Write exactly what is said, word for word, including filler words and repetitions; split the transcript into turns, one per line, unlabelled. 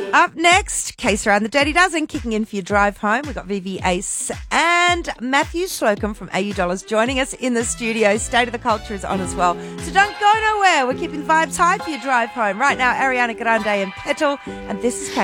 Up next, Case Around the Dirty Dozen, kicking in for your drive home. We've got Vivi Ace and Matthew Slocum from A U Dollars joining us in the studio. State of the Culture is on as well. So don't go nowhere. We're keeping the vibes high for your drive home. Right now, Ariana Grande and Petal, and this is